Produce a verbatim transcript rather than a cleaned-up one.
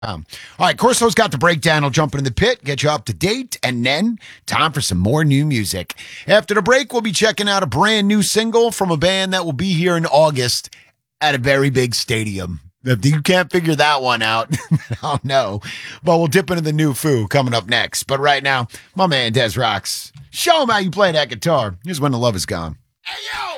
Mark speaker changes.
Speaker 1: Um, all right, Corso's got the breakdown. I'll jump into the pit, get you up to date, and then time for some more new music. After the break, we'll be checking out a brand new single from a band that will be here in August at a very big stadium. If you can't figure that one out, I don't know. But we'll dip into the new Foo coming up next. But right now, my man Des Rocks. Show him how you play that guitar. Here's When the Love Is Gone. Hey, yo!